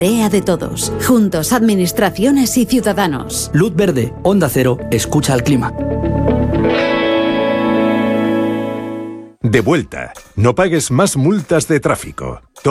De todos, juntos, administraciones y ciudadanos. Luz verde, Onda Cero, escucha al clima. De vuelta, no pagues más multas de tráfico.